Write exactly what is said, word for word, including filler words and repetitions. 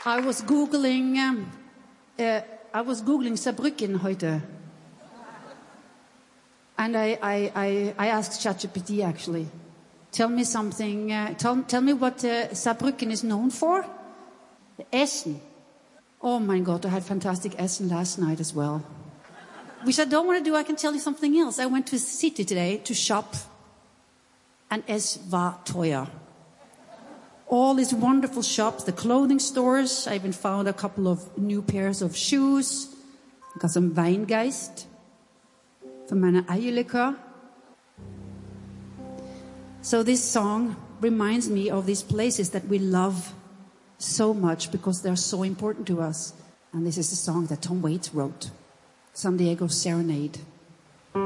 I was googling, um, uh, I was googling Saarbrücken heute. And I, I, I, I asked ChatGPT actually, tell me something, uh, tell, tell me what uh, Saarbrücken is known for. Essen. Oh my God, I had fantastic Essen last night as well. Which I don't want to do, I can tell you something else. I went to the city today to shop. And es war teuer. All these wonderful shops, the clothing stores. I even found a couple of new pairs of shoes. I got some Weingeist for meine Eierlikör. So this song reminds me of these places that we love so much because they're so important to us. And this is a song that Tom Waits wrote, San Diego Serenade.